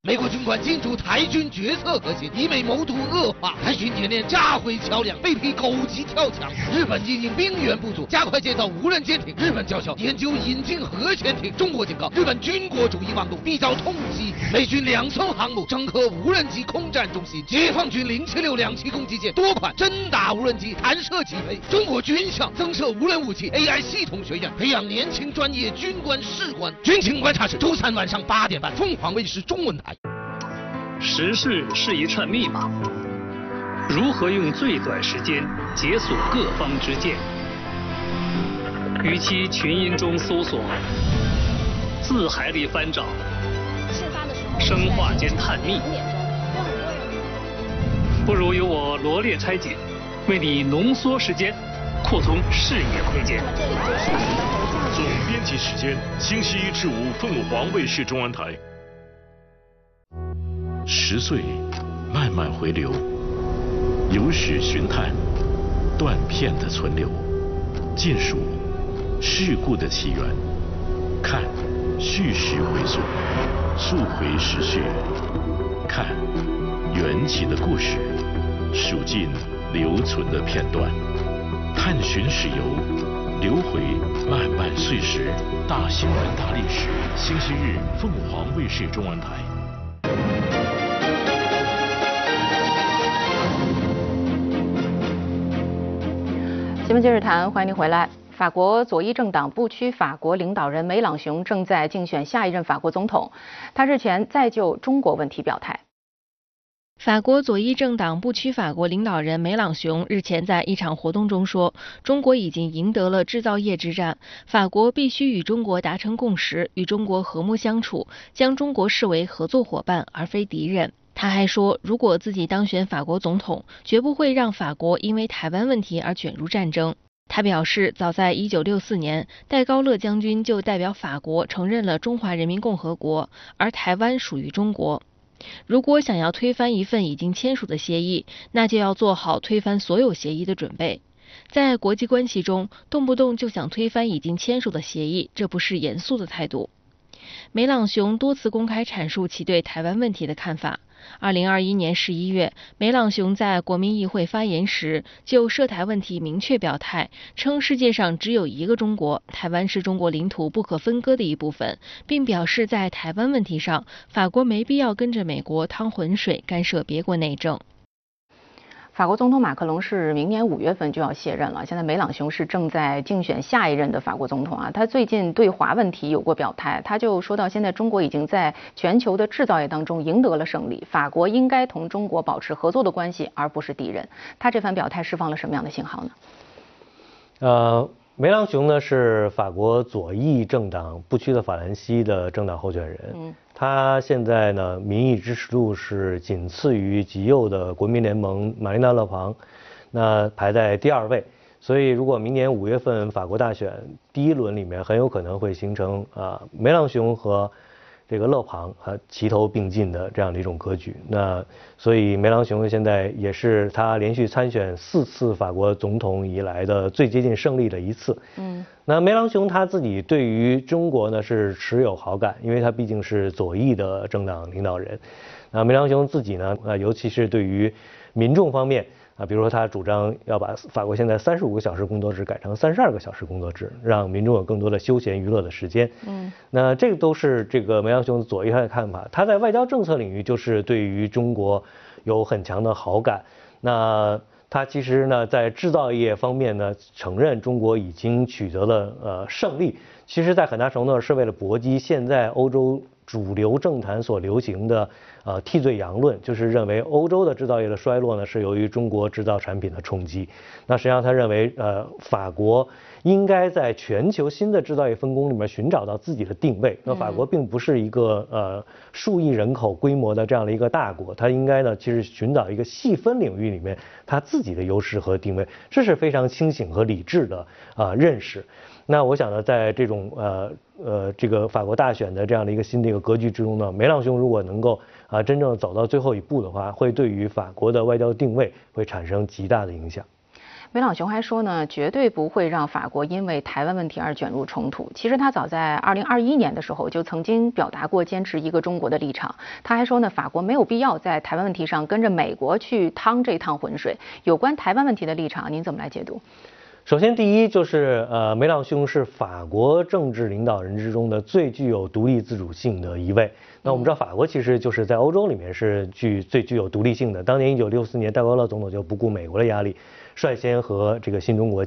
美国军官进驻台军决策核心，以美谋独恶化，台军演练炸毁桥梁，被批狗急跳墙。日本因兵源不足，加快建造无人舰艇。日本叫嚣研究引进核潜艇，中国警告日本军国主义妄动必遭痛击。美军2艘航母整合无人机空战中心，解放军076两栖攻击舰多款侦打无人机弹射起飞。中国军校增设无人武器 AI 系统学院，培养年轻专业军官士官。军情观察室周3晚上8点半，凤凰卫视中文台。 时事是一串密码，如何用最短时间解锁各方之见？与其群音中搜索，字海里翻找，生化间探秘，不如由我罗列拆解，为你浓缩时间，扩充视野空间。 总编辑时间：星期1至5，凤凰卫视中文台。10岁，慢慢回流，有史寻探，断片的存留，尽数事故的起源，看叙事回溯，溯回时序，看缘起的故事，数尽留存的片段，探寻史游，流回漫漫岁时，大新闻大历史。星期日，凤凰卫视中文台。 新闻今日谈，欢迎您回来。法国左翼政党不屈法国领导人梅朗雄正在竞选下一任法国总统，他日前再就中国问题表态。 法国左翼政党不屈法国领导人梅朗雄日前在一场活动中说，中国已经赢得了制造业之战，法国必须与中国达成共识，与中国和睦相处，将中国视为合作伙伴而非敌人。他还说，如果自己当选法国总统，绝不会让法国因为台湾问题而卷入战争。他表示，早在1964年，戴高乐将军就代表法国承认了中华人民共和国，而台湾属于中国。如果想要推翻一份已经签署的协议，那就要做好推翻所有协议的准备。在国际关系中，动不动就想推翻已经签署的协议，这不是严肃的态度。梅朗雄多次公开阐述其对台湾问题的看法。2021年11月，梅朗雄在国民议会发言时，就涉台问题明确表态，称世界上只有一个中国，台湾是中国领土不可分割的一部分，并表示在台湾问题上，法国没必要跟着美国趟浑水，干涉别国内政。 法国总统马克龙是明年5月份就要卸任了，现在梅朗雄是正在竞选下一任的法国总统啊。他最近对华问题有过表态，他就说到，现在中国已经在全球的制造业当中赢得了胜利，法国应该同中国保持合作的关系，而不是敌人。他这番表态释放了什么样的信号呢？梅朗雄呢是法国左翼政党不屈的法兰西的政党候选人，他现在呢民意支持度是仅次于极右的国民联盟玛丽娜勒庞，那排在第2位。所以如果明年5月份法国大选第1轮里面，很有可能会形成梅朗雄和这个勒庞齐头并进的这样的一种格局。那所以梅朗雄现在也是他连续参选4次法国总统以来的最接近胜利的一次。那梅朗雄他自己对于中国呢是持有好感，因为他毕竟是左翼的政党领导人。那梅朗雄自己呢，尤其是对于民众方面比如说他主张要把法国现在35个小时工作制改成32个小时工作制，让民众有更多的休闲娱乐的时间。那这个都是这个梅朗雄左翼派的看法。他在外交政策领域就是对于中国有很强的好感。那他其实呢在制造业方面呢承认中国已经取得了胜利，其实在很大程度上是为了搏击现在欧洲主流政坛所流行的替罪羊论，就是认为欧洲的制造业的衰落呢是由于中国制造产品的冲击。那实际上他认为法国应该在全球新的制造业分工里面寻找到自己的定位。那法国并不是一个数亿人口规模的这样的一个大国，它应该呢其实寻找一个细分领域里面它自己的优势和定位，这是非常清醒和理智的认识。那我想呢，在这种这个法国大选的这样的一个新的一个格局之中呢，梅朗雄如果能够真正走到最后一步的话，会对于法国的外交定位会产生极大的影响。 梅朗雄还说呢，绝对不会让法国因为台湾问题而卷入冲突。其实他早在2021年的时候就曾经表达过坚持一个中国的立场。他还说呢，法国没有必要在台湾问题上跟着美国去趟这趟浑水。有关台湾问题的立场，您怎么来解读？ 首先，第一就是梅朗雄是法国政治领导人之中的最具有独立自主性的一位。那我们知道，法国其实就是在欧洲里面是最具有独立性的。当年1964年，戴高乐总统就不顾美国的压力，率先和这个新中国